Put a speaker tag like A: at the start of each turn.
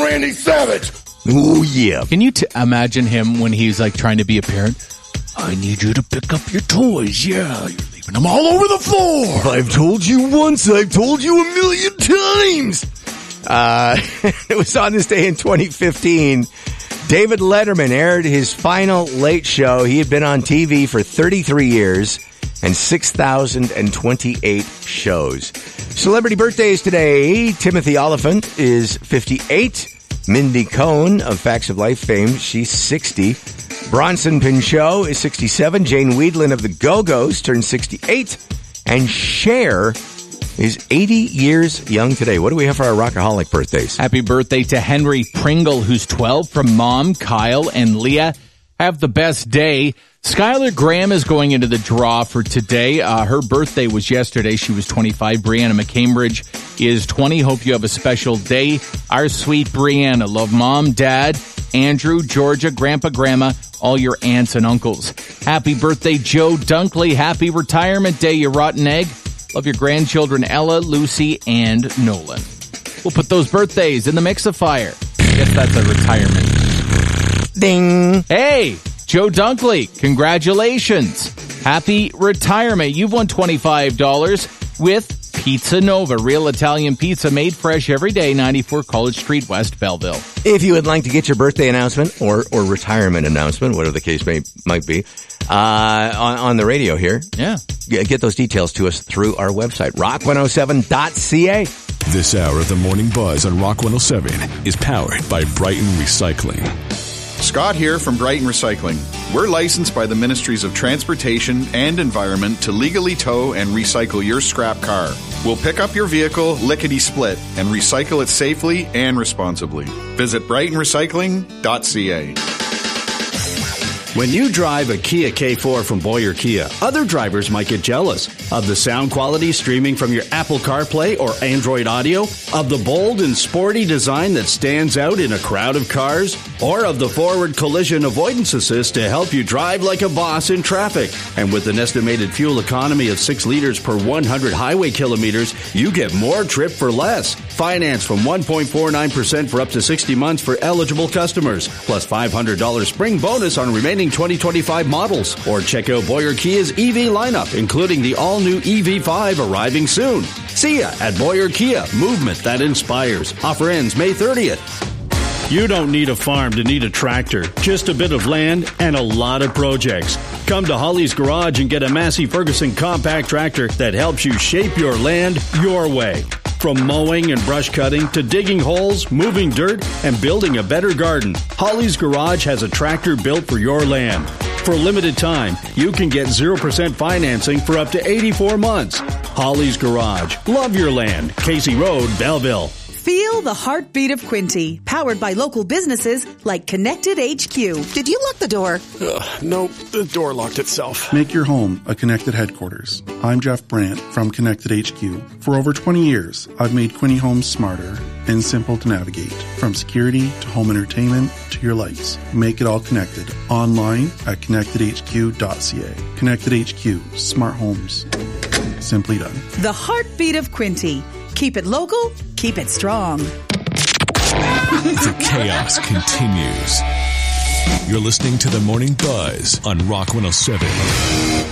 A: Randy Savage.
B: Oh, yeah.
C: Can you imagine him when he's like trying to be a parent? I need you to pick up your toys. Yeah, you're leaving them all over the floor.
B: I've told you once. I've told you a million times. It was on this day in 2015. David Letterman aired his final Late Show. He had been on TV for 33 years and 6,028 shows. Celebrity birthdays today. Timothy Oliphant is 58. Mindy Cohn of Facts of Life fame, she's 60. Bronson Pinchot is 67. Jane Weedland of the Go-Go's turned 68. And Cher is 80 years young today. What do we have for our Rockaholic birthdays?
C: Happy birthday to Henry Pringle, who's 12, from Mom, Kyle, and Leah. Have the best day. Skylar Graham is going into the draw for today. Her birthday was yesterday. She was 25. Brianna McCambridge is 20. Hope you have a special day. Our sweet Brianna. Love Mom, Dad, Andrew, Georgia, Grandpa, Grandma, all your aunts and uncles. Happy birthday, Joe Dunkley. Happy retirement day, you rotten egg. Love your grandchildren, Ella, Lucy, and Nolan. We'll put those birthdays in the Mix-a-Fire. I guess that's a retirement.
B: Ding.
C: Hey, Joe Dunkley, congratulations. Happy retirement. You've won $25 with Pizza Nova, real Italian pizza made fresh every day, 94 College Street West, Belleville.
B: If you would like to get your birthday announcement or retirement announcement, whatever the case might be, on the radio here,
C: yeah,
B: get those details to us through our website, rock107.ca.
D: This hour of the Morning Buzz on Rock 107 is powered by Brighton Recycling.
E: Scott here from Brighton Recycling. We're licensed by the Ministries of Transportation and Environment to legally tow and recycle your scrap car. We'll pick up your vehicle lickety-split and recycle it safely and responsibly. Visit brightonrecycling.ca.
F: When you drive a Kia K4 from Boyer Kia, other drivers might get jealous of the sound quality streaming from your Apple CarPlay or Android Audio, of the bold and sporty design that stands out in a crowd of cars, or of the forward collision avoidance assist to help you drive like a boss in traffic. And with an estimated fuel economy of 6 liters per 100 highway kilometers, you get more trip for less. Finance from 1.49% for up to 60 months for eligible customers, plus $500 spring bonus on remaining 2025 models. Or check out Boyer Kia's EV lineup, including the all-new EV5 arriving soon. See ya at Boyer Kia, movement that inspires. Offer ends May 30th.
G: You don't need a farm to need a tractor, just a bit of land and a lot of projects. Come to Holly's Garage and get a Massey Ferguson compact tractor that helps you shape your land your way. From mowing and brush cutting to digging holes, moving dirt, and building a better garden, Holly's Garage has a tractor built for your land. For a limited time, you can get 0% financing for up to 84 months. Holly's Garage. Love your land. Casey Road, Belleville.
H: Feel the heartbeat of Quinty, powered by local businesses like Connected HQ. Did you lock the door?
I: Nope, the door locked itself.
J: Make your home a Connected headquarters. I'm Jeff Brandt from Connected HQ. For over 20 years, I've made Quinty homes smarter and simple to navigate. From security to home entertainment to your lights. Make it all connected. Online at connectedhq.ca. Connected HQ. Smart homes. Simply done.
H: The heartbeat of Quinty. Keep it local, keep it strong.
D: The chaos continues. You're listening to the Morning Buzz on Rock 107.